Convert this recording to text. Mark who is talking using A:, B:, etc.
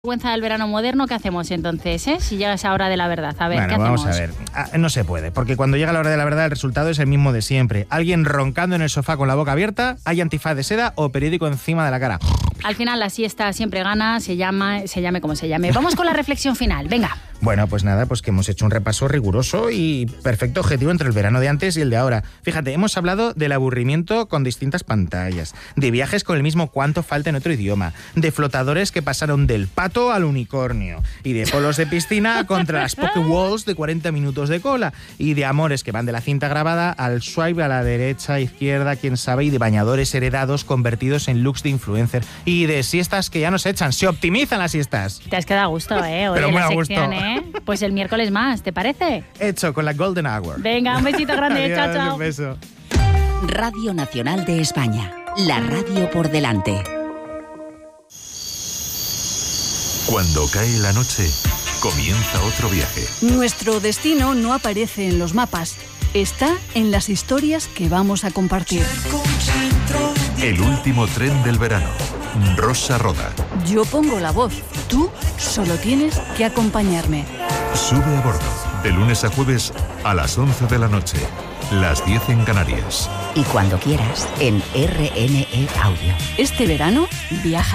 A: Vergüenza del verano moderno, ¿qué hacemos entonces, si llega esa hora de la verdad? A ver,
B: bueno,
A: ¿qué hacemos?
B: Vamos a ver, no se puede, porque cuando llega la hora de la verdad el resultado es el mismo de siempre. Alguien roncando en el sofá con la boca abierta, hay antifaz de seda o periódico encima de la cara.
A: Al final la siesta siempre gana, se llame como se llame. Vamos con la reflexión final, venga.
B: Bueno, pues nada, pues que hemos hecho un repaso riguroso y perfecto objetivo entre el verano de antes y el de ahora. Fíjate, hemos hablado del aburrimiento con distintas pantallas, de viajes con el mismo cuánto falta en otro idioma, de flotadores que pasaron del pato al unicornio, y de polos de piscina contra las Pokéballs de 40 minutos de cola, y de amores que van de la cinta grabada al swipe a la derecha, izquierda, quién sabe, y de bañadores heredados convertidos en looks de influencer, y de siestas que ya no se echan, se optimizan las siestas.
A: Te has quedado a gusto, Oye,
B: pero muy
A: la
B: a
A: sección,
B: gusto.
A: Pues el miércoles más, ¿te parece?
B: Hecho con la Golden Hour.
A: Venga, un besito grande,
B: Adiós,
A: chao, chao.
B: Un beso.
C: Radio Nacional de España, la radio por delante.
D: Cuando cae la noche, comienza otro viaje.
E: Nuestro destino no aparece en los mapas, está en las historias que vamos a compartir.
D: El último tren del verano. Rosa Roda.
E: Yo pongo la voz, tú solo tienes que acompañarme.
D: Sube a bordo, de lunes a jueves a las 11 de la noche, las 10 en Canarias.
C: Y cuando quieras, en RNE Audio.
E: Este verano, viaja.